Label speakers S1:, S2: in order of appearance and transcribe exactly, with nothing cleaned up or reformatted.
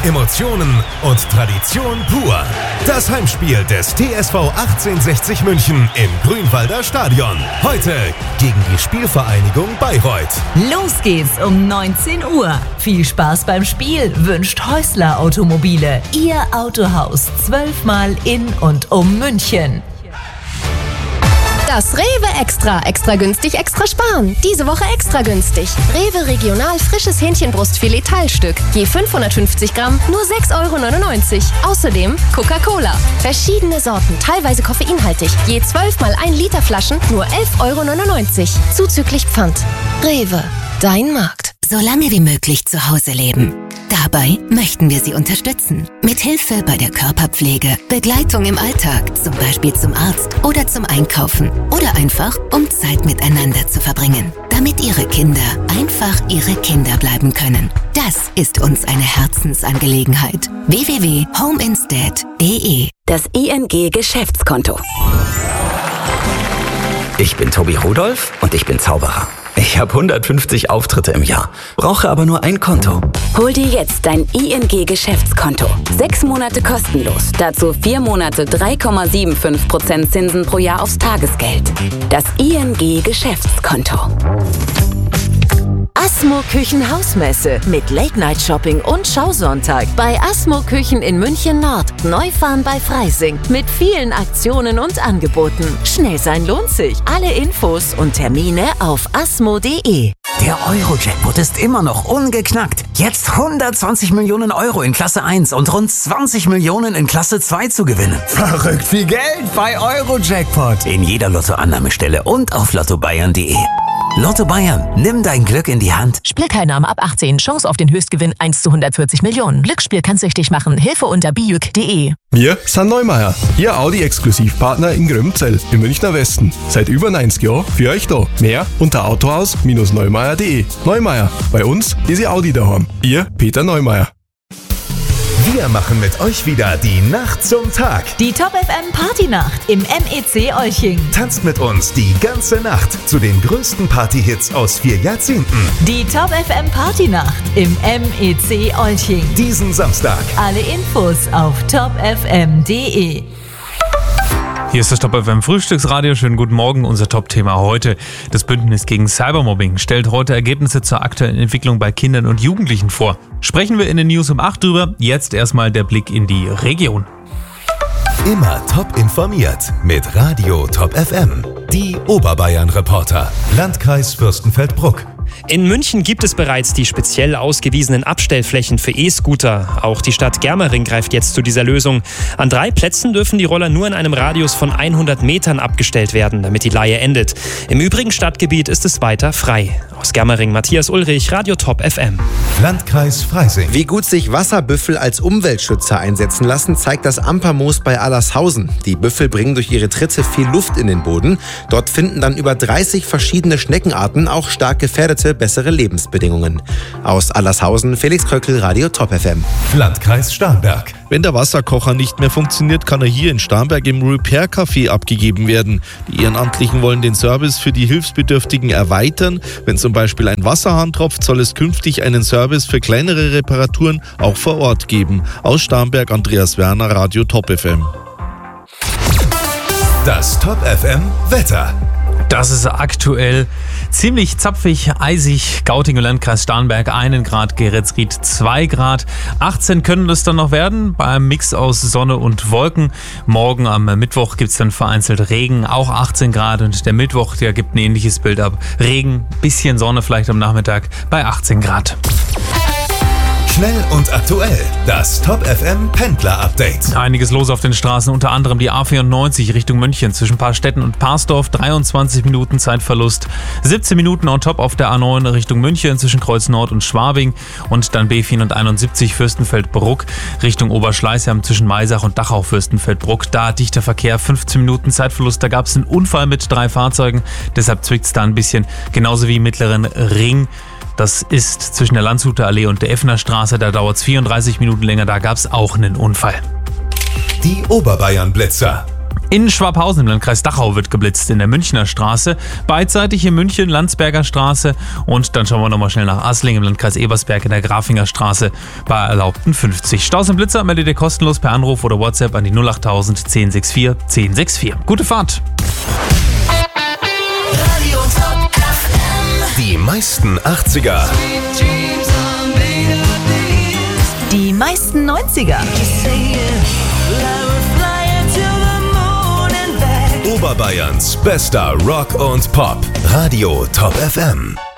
S1: Emotionen und Tradition pur. Das Heimspiel des T S V achtzehnhundertsechzig München im Grünwalder Stadion. Heute gegen die Spielvereinigung Bayreuth.
S2: Los geht's um neunzehn Uhr. Viel Spaß beim Spiel wünscht Häusler Automobile. Ihr Autohaus zwölfmal in und um München.
S3: Das Rewe Extra. Extra günstig, extra sparen. Diese Woche extra günstig. Rewe Regional frisches Hähnchenbrustfilet Teilstück. Je fünfhundertfünfzig Gramm, nur sechs Euro neunundneunzig. Außerdem Coca-Cola. Verschiedene Sorten, teilweise koffeinhaltig. Je zwölf mal ein Liter Flaschen, nur elf Euro neunundneunzig. Zuzüglich Pfand. Rewe, dein Markt.
S4: So lange wie möglich zu Hause leben. Dabei möchten wir Sie unterstützen. Mit Hilfe bei der Körperpflege, Begleitung im Alltag, zum Beispiel zum Arzt oder zum Einkaufen. Oder einfach, um Zeit miteinander zu verbringen. Damit Ihre Kinder einfach Ihre Kinder bleiben können. Das ist uns eine Herzensangelegenheit. w w w punkt homeinstead punkt d e
S5: Das I N G Geschäftskonto. Ich bin Tobi Rudolph und ich bin Zauberer. Ich habe hundertfünfzig Auftritte im Jahr, brauche aber nur ein Konto. Hol dir jetzt dein I N G Geschäftskonto. Sechs Monate kostenlos. Dazu vier Monate drei Komma fünfundsiebzig Prozent Zinsen pro Jahr aufs Tagesgeld. Das I N G Geschäftskonto.
S2: Asmo Küchen Hausmesse mit Late-Night-Shopping und Schausonntag bei Asmo Küchen in München Nord. Neufahren bei Freising mit vielen Aktionen und Angeboten. Schnell sein lohnt sich. Alle Infos und Termine auf asmo punkt d e.
S6: Der Euro-Jackpot ist immer noch ungeknackt. Jetzt hundertzwanzig Millionen Euro in Klasse eins und rund zwanzig Millionen in Klasse zwei zu gewinnen.
S7: Verrückt viel Geld bei Euro-Jackpot.
S6: In jeder Lottoannahmestelle und auf lotto bayern punkt d e. Lotto Bayern, nimm dein Glück in die Hand.
S8: Spielteilnahme ab achtzehn. Chance auf den Höchstgewinn eins zu hundertvierzig Millionen. Glücksspiel kann süchtig machen. Hilfe unter bijuk punkt d e.
S9: Wir sind Neumeier, Ihr Audi-Exklusivpartner in Grömzell im Münchner Westen. Seit über neunzig Jahren für euch da. Mehr unter autohaus Bindestrich neumeier punkt d e. Neumeier, bei uns ist Ihr Audi daheim. Ihr Peter Neumeier.
S1: Wir machen mit euch wieder die Nacht zum Tag.
S2: Die Top F M Partynacht im M E C Olching.
S1: Tanzt mit uns die ganze Nacht zu den größten Partyhits aus vier Jahrzehnten.
S2: Die Top F M Partynacht im M E C Olching.
S1: Diesen Samstag.
S2: Alle Infos auf top f m punkt d e.
S10: Hier ist das Top F M Frühstücksradio. Schönen guten Morgen. Unser Top-Thema heute. Das Bündnis gegen Cybermobbing stellt heute Ergebnisse zur aktuellen Entwicklung bei Kindern und Jugendlichen vor. Sprechen wir in den News um acht drüber. Jetzt erstmal der Blick in die Region.
S1: Immer top informiert mit Radio Top F M. Die Oberbayern-Reporter. Landkreis Fürstenfeldbruck.
S11: In München gibt es bereits die speziell ausgewiesenen Abstellflächen für E-Scooter. Auch die Stadt Germering greift jetzt zu dieser Lösung. An drei Plätzen dürfen die Roller nur in einem Radius von hundert Metern abgestellt werden, damit die Leihe endet. Im übrigen Stadtgebiet ist es weiter frei. Aus Germering Matthias Ulrich, Radio Top F M.
S1: Landkreis Freising.
S12: Wie gut sich Wasserbüffel als Umweltschützer einsetzen lassen, zeigt das Ampermoos bei Allershausen. Die Büffel bringen durch ihre Tritte viel Luft in den Boden. Dort finden dann über dreißig verschiedene Schneckenarten auch stark gefährdete bessere Lebensbedingungen. Aus Allershausen Felix Kröckl, Radio Top F M.
S1: Landkreis Starnberg.
S13: Wenn der Wasserkocher nicht mehr funktioniert, kann er hier in Starnberg im Repair Café abgegeben werden. Die Ehrenamtlichen wollen den Service für die Hilfsbedürftigen erweitern. Wenn zum Beispiel ein Wasserhahn tropft, soll es künftig einen Service für kleinere Reparaturen auch vor Ort geben. Aus Starnberg Andreas Werner, Radio Top F M.
S1: Das Top F M Wetter.
S10: Das ist aktuell ziemlich zapfig, eisig. Gauting und Landkreis Starnberg einen Grad, Geretsried zwei Grad. achtzehn können es dann noch werden beim Mix aus Sonne und Wolken. Morgen am Mittwoch gibt es dann vereinzelt Regen, auch achtzehn Grad. Und der Mittwoch, der gibt ein ähnliches Bild ab. Regen, bisschen Sonne vielleicht am Nachmittag bei achtzehn Grad.
S1: Schnell und aktuell. Das Top F M Pendler Update.
S10: Einiges los auf den Straßen, unter anderem die A vierundneunzig Richtung München zwischen Paarstetten und Parsdorf, dreiundzwanzig Minuten Zeitverlust, siebzehn Minuten on top auf der A neun Richtung München zwischen Kreuz Nord und Schwabing und dann B vierhunderteinundsiebzig Fürstenfeldbruck Richtung Oberschleißheim zwischen Maisach und Dachau Fürstenfeldbruck. Da dichter Verkehr, fünfzehn Minuten Zeitverlust, da gab es einen Unfall mit drei Fahrzeugen, deshalb zwickt es da ein bisschen, genauso wie im mittleren Ring. Das ist zwischen der Landshuter Allee und der Effner Straße, da dauert es vierunddreißig Minuten länger, da gab es auch einen Unfall.
S1: Die Oberbayern Blitzer.
S10: In Schwabhausen im Landkreis Dachau wird geblitzt in der Münchner Straße. Beidseitig in München, Landsberger Straße. Und dann schauen wir nochmal schnell nach Asling im Landkreis Ebersberg in der Grafinger Straße bei erlaubten fünfzig. Staus und Blitzer meldet ihr kostenlos per Anruf oder WhatsApp an die null achttausend zehn sechs vier zehn sechs vier. Gute Fahrt!
S1: Die meisten achtziger.
S2: Die meisten neunziger.
S1: Oberbayerns bester Rock und Pop. Radio Top F M.